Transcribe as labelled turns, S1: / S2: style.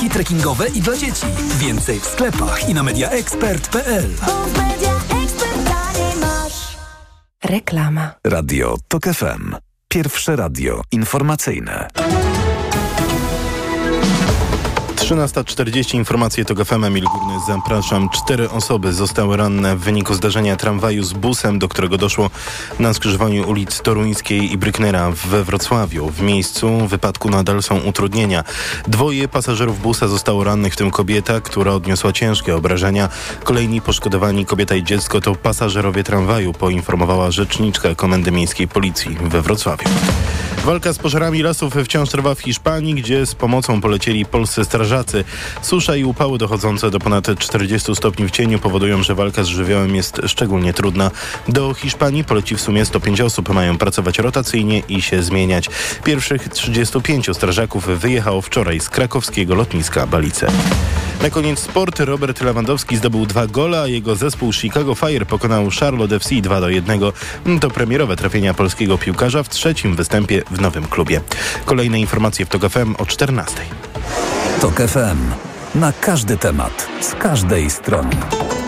S1: paski trekkingowe i dla dzieci. Więcej w sklepach i na mediaexpert.pl.
S2: Reklama.
S3: Radio TOK FM. Pierwsze radio informacyjne.
S4: 13:40, informacje TOK FM, Emil Górny, zapraszam. 4 osoby zostały ranne w wyniku zdarzenia tramwaju z busem, do którego doszło na skrzyżowaniu ulic Toruńskiej i Brücknera we Wrocławiu. W miejscu wypadku nadal są utrudnienia. 2 pasażerów busa zostało rannych, w tym kobieta, która odniosła ciężkie obrażenia. Kolejni poszkodowani, kobieta i dziecko, to pasażerowie tramwaju, poinformowała rzeczniczka Komendy Miejskiej Policji we Wrocławiu. Walka z pożarami lasów wciąż trwa w Hiszpanii, gdzie z pomocą polecieli polscy strażacy. Susza i upały dochodzące do ponad 40 stopni w cieniu powodują, że walka z żywiołem jest szczególnie trudna. Do Hiszpanii poleci w sumie 105 osób. Mają pracować rotacyjnie i się zmieniać. Pierwszych 35 strażaków wyjechało wczoraj z krakowskiego lotniska Balice. Na koniec sport. Robert Lewandowski zdobył 2 gola, a jego zespół Chicago Fire pokonał Charlotte FC 2-1. To premierowe trafienia polskiego piłkarza w 3. występie w nowym klubie. Kolejne informacje w TOK FM o 14:00.
S3: TOK FM. Na każdy temat, z każdej strony.